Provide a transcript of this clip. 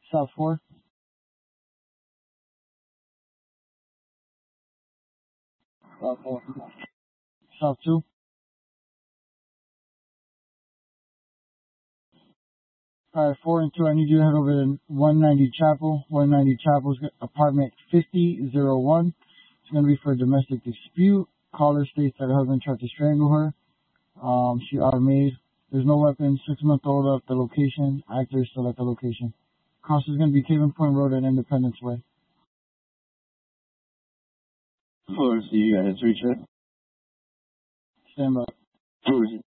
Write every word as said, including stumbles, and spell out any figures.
South four. South four. South two. Alright, four and two, I need you to head over to one ninety Chapel. one ninety Chapel's apartment fifty oh one. It's going to be for a domestic dispute. Caller states that her husband tried to strangle her. Um, she R-made. There's no weapon. Six month old at the location. Actor is still at the location. Cross is going to be Cavern Point Road and Independence Way. Four, so you got a three check? Stand by. Who is it?